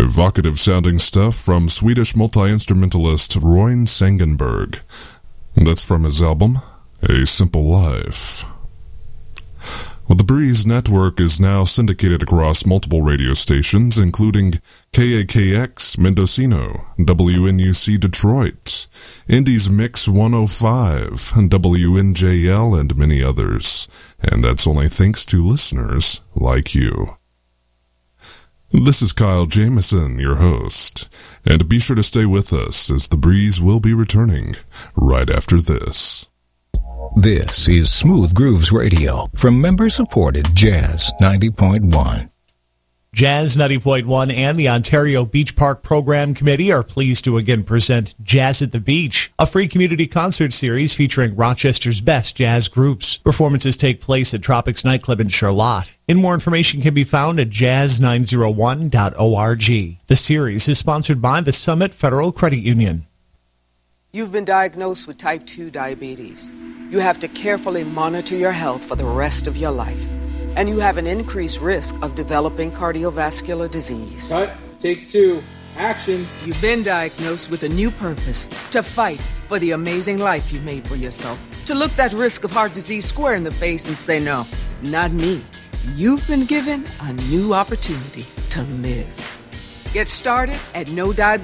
Evocative sounding stuff from Swedish multi-instrumentalist Roy Sangenberg. That's from his album, A Simple Life. Well, the Breeze Network is now syndicated across multiple radio stations, including KAKX Mendocino, WNUC Detroit, Indies Mix 105, WNJL, and many others. And that's only thanks to listeners like you. This is Kyle Jameson, your host, and be sure to stay with us as the Breeze will be returning right after this. This is Smooth Grooves Radio from member-supported Jazz 90.1. Jazz 90.1 and the Ontario Beach Park Program Committee are pleased to again present Jazz at the Beach, a free community concert series featuring Rochester's best jazz groups. Performances take place at Tropics Nightclub in Charlotte. And more information can be found at jazz901.org. The series is sponsored by the Summit Federal Credit Union. You've been diagnosed with type 2 diabetes. You have to carefully monitor your health for the rest of your life. And you have an increased risk of developing cardiovascular disease. Cut. Take 2. Action. You've been diagnosed with a new purpose, to fight for the amazing life you've made for yourself. To look that risk of heart disease square in the face and say, no, not me. You've been given a new opportunity to live. Get started at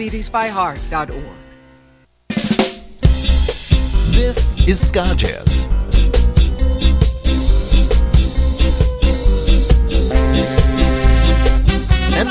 NoDiabetesByHeart.org. This is Ska Jazz